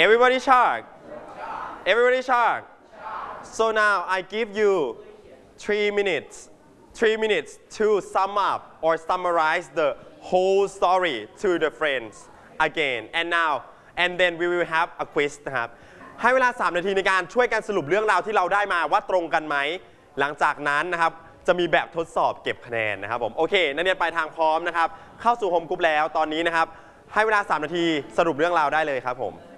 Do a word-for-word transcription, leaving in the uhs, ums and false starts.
Everybody shocked. Everybody shocked. So now I give you three minutes. Three minutes to sum up or summarize the whole story to the friends again. And now, and then we will have a quiz นะครับให้เวลาสามนาทีในการช่วยกันสรุปเรื่องราวที่เราได้มาว่าตรงกันไหมหลังจากนั้นนะครับจะมีแบบทดสอบเก็บคะแนนนะครับผมโอเคนักเรียนไปทางพร้อมนะครับเข้าสู่โฮมกรุ๊ปแล้วตอนนี้นะครับให้เวลาสามนาทีสรุปเรื่องราวได้เลยครับผม